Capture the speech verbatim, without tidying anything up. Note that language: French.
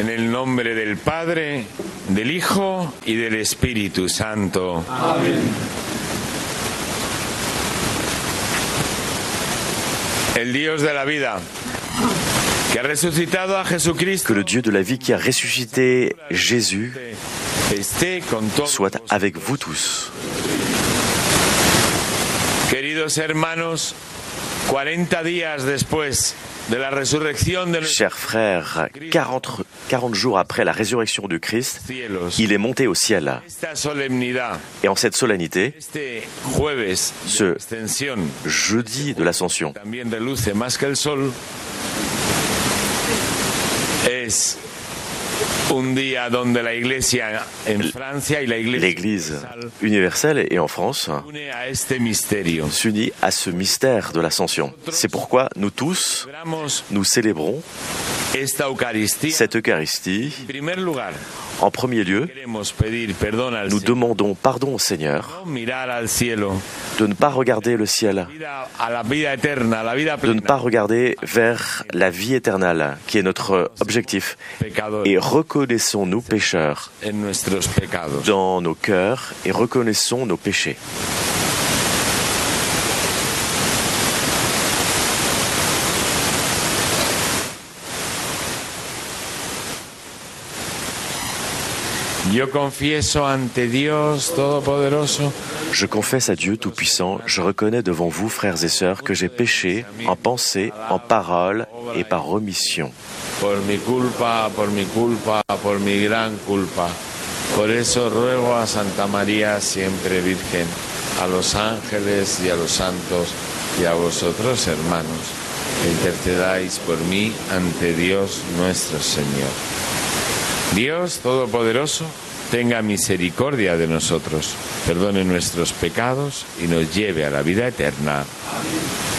En el nombre del Padre, del Hijo y del Espíritu Santo. Amén. El Dios de la vida, que ha resucitado a Jesucristo, Que le Dieu de la vie qui a ressuscité Jésus esté con todos. soit avec vous tous. Queridos hermanos, cuarenta días después de la resurrección de nuestros Chers frères, quarante, quarante jours après la résurrection du Christ, cielos, il est monté au ciel. esta solemnidad, Et en cette solennité, este jueves Ce- de ascensión, jeudi de l'Ascension, también reluce más que el sol, es un día donde la Iglesia en Francia y la Iglesia l'Église universelle et en France une a este misterio. s'unit à ce mystère de l'Ascension. C'est pourquoi nous tous, Celebramos nous célébrons esta Eucaristía. cette Eucharistie. En primer lugar, En premier lieu, queremos pedir perdón al nous Señor, demandons pardon au Seigneur no mirar al cielo, de ne pas regarder le ciel, vida- a la vida eterna, a la vida de ne plena, pas regarder vers la vie éternelle, qui est notre objectif. pecadores Et reconnaissons nos pécheurs en nuestros pecados. dans nos cœurs et reconnaissons nos péchés. Yo confieso ante Dios Todopoderoso Je confesse à Dieu Tout-Puissant, je reconnais devant vous, frères et sœurs, que j'ai péché en pensée, en parole et par omission. por mi culpa, por mi culpa, por mi gran culpa. Por eso ruego a Santa María, siempre Virgen, a los ángeles y a los santos y a vosotros, hermanos, que intercedáis por mí ante Dios nuestro Señor. Dios Todopoderoso, tenga misericordia de nosotros, perdone nuestros pecados y nos lleve a la vida eterna. Amén.